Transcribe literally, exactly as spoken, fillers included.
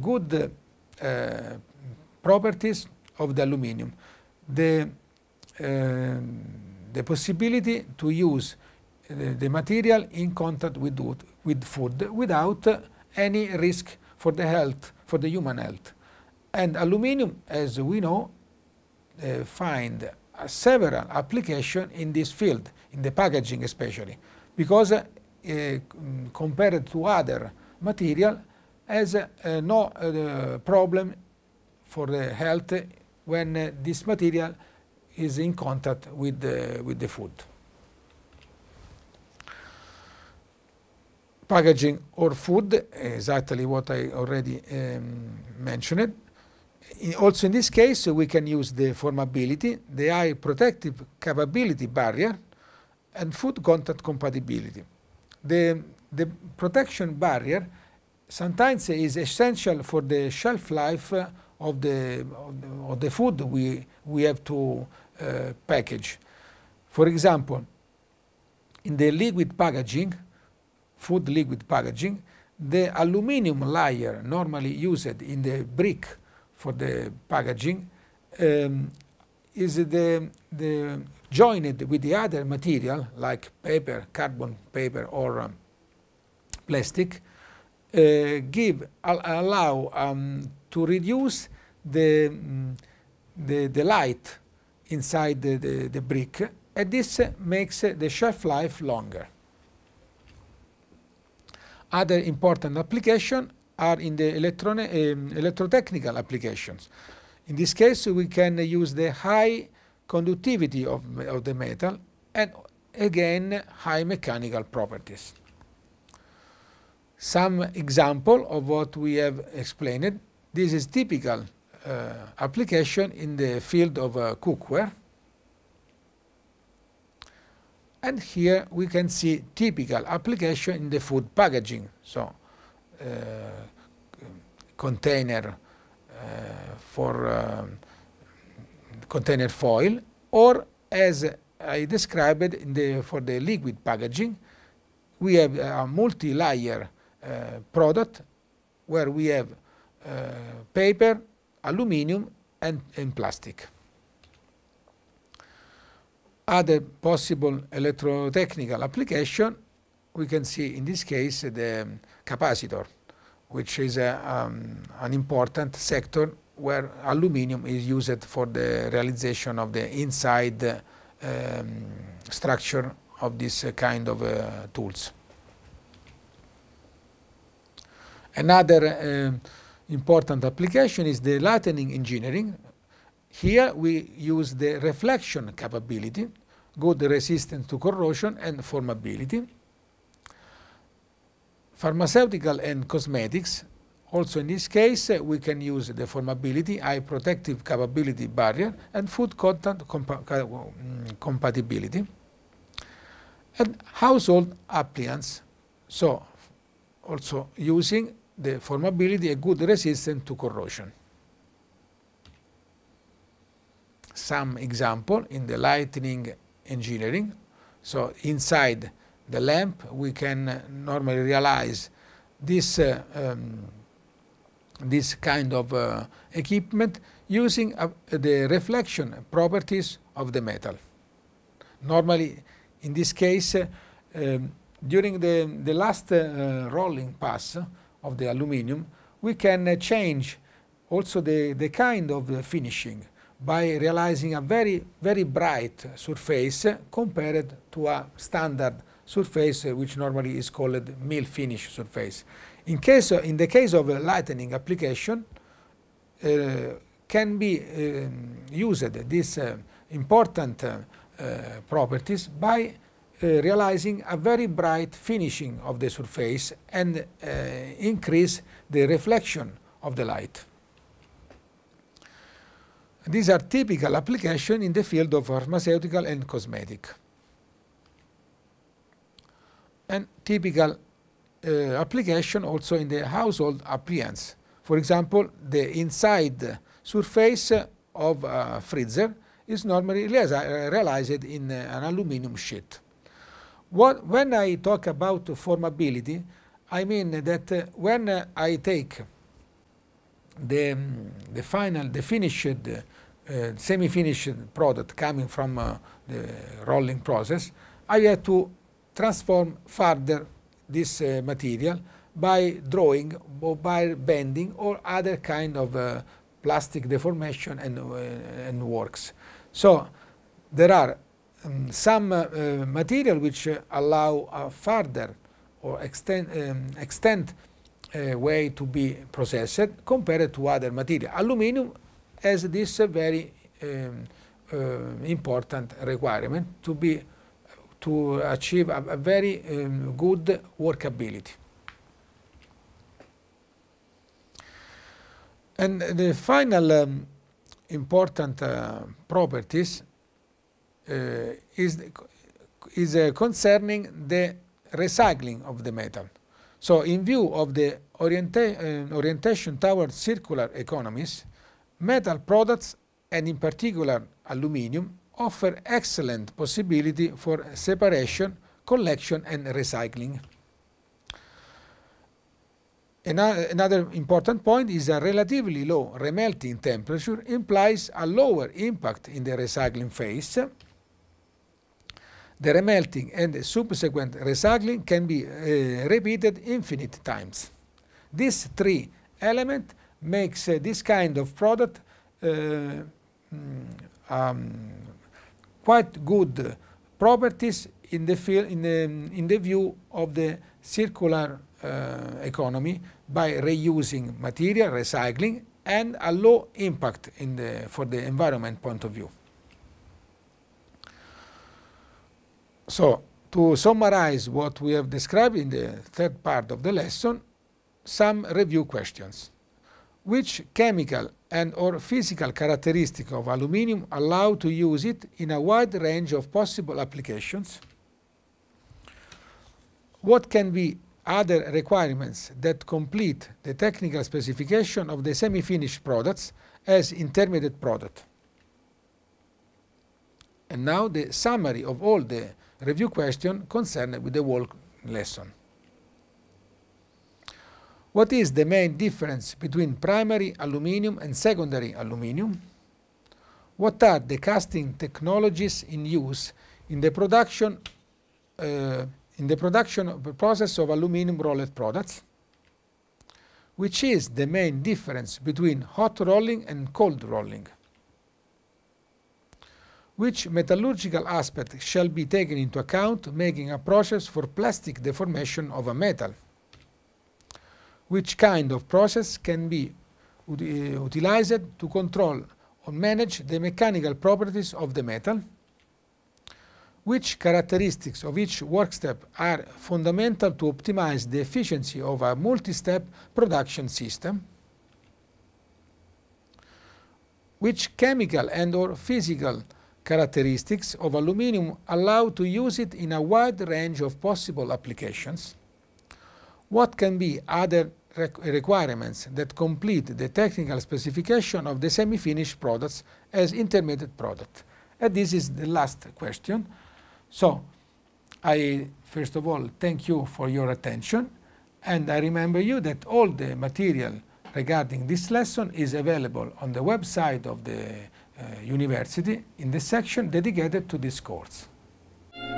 good uh, properties of the aluminum. The, uh, the possibility to use the, the material in contact with, with food without uh, any risk for the health, for the human health. And aluminum, as we know, uh, find uh, several applications in this field, in the packaging especially, because uh, uh, compared to other material, has uh, no uh, problem for the health when uh, this material is in contact with the, with the food. Packaging or food, exactly what I already um, mentioned. In, also in this case, we can use the formability, the high protective capability barrier, and food contact compatibility. The, the protection barrier sometimes is essential for the shelf life of the, of the, of the food we, we have to uh, package. For example, in the liquid packaging, food liquid packaging, the aluminum layer normally used in the brick for the packaging um, is the, the joined with the other material like paper, carbon paper, or um, plastic, uh, give al allow um, to reduce the, um, the the light inside the, the, the brick, and this makes the shelf life longer. Other important applications are in the electronic, um, electrotechnical applications. In this case, we can use the high conductivity of, of the metal and again high mechanical properties. Some example of what we have explained. This is typical uh, application in the field of uh, cookware. And here we can see typical application in the food packaging. So uh, container uh, for uh, container foil, or as I described in the, for the liquid packaging, we have a multi-layer uh, product where we have uh, paper, aluminum, and, and plastic. Other possible electrotechnical application, we can see in this case the capacitor, which is a, um, an important sector where aluminum is used for the realization of the inside um, structure of this uh, kind of uh, tools. Another uh, important application is the lightning engineering. Here we use the reflection capability, good resistance to corrosion, and formability. Pharmaceutical and cosmetics, also in this case uh, we can use the formability, high protective capability barrier, and food contact compa um, compatibility. And household appliance, so also using the formability and good resistance to corrosion. Some example in the lightning engineering. So inside the lamp we can uh, normally realize this uh, um, this kind of uh, equipment using uh, the reflection properties of the metal. Normally in this case uh, um, during the, the last uh, rolling pass of the aluminum, we can uh, change also the, the kind of the finishing by realizing a very, very bright surface compared to a standard surface which normally is called mill finish surface. In, case of, in the case of a lightning application, uh, can be um, used these uh, important uh, uh, properties by uh, realizing a very bright finishing of the surface and uh, increase the reflection of the light. These are typical applications in the field of pharmaceutical and cosmetic. And typical uh, application also in the household appliance. For example, the inside surface of a freezer is normally realized in an aluminum sheet. What, when I talk about formability, I mean that uh, when uh, I take the, the final, the finished, uh, semi-finished product coming from uh, the rolling process, I have to transform further this uh, material by drawing or by bending or other kind of uh, plastic deformation and, uh, and works. So there are um, some uh, uh, material which uh, allow a further or extend, um, extend uh, way to be processed compared to other material. Aluminum has this uh, very um, uh, important requirement to be to achieve a, a very um, good workability. And the final um, important uh, properties uh, is, is uh, concerning the recycling of the metal. So in view of the orienta uh, orientation towards circular economies, metal products, and in particular aluminium, offer excellent possibility for separation, collection and recycling. Another important point is a relatively low remelting temperature implies a lower impact in the recycling phase. The remelting and the subsequent recycling can be uh, repeated infinite times. These three elements makes uh, this kind of product uh, um, quite good properties in the field, in the, in the view of the circular uh, economy by reusing material, recycling, and a low impact in the, for the environment point of view. So, to summarize what we have described in the third part of the lesson, some review questions. Which chemical and or physical characteristic of aluminium allow to use it in a wide range of possible applications? What can be other requirements that complete the technical specification of the semi-finished products as intermediate product? And now the summary of all the review questions concerned with the whole lesson. What is the main difference between primary aluminium and secondary aluminium? What are the casting technologies in use in the production uh, in the production process of aluminium rolled products? Which is the main difference between hot rolling and cold rolling? Which metallurgical aspect shall be taken into account making a process for plastic deformation of a metal? Which kind of process can be ut uh, utilized to control or manage the mechanical properties of the metal? Which characteristics of each work step are fundamental to optimize the efficiency of a multi-step production system? Which chemical and or physical characteristics of aluminium allow to use it in a wide range of possible applications? What can be other requirements that complete the technical specification of the semi-finished products as intermediate product? And this is the last question. So, I first of all thank you for your attention, and I remember you that all the material regarding this lesson is available on the website of the uh, university in the section dedicated to this course.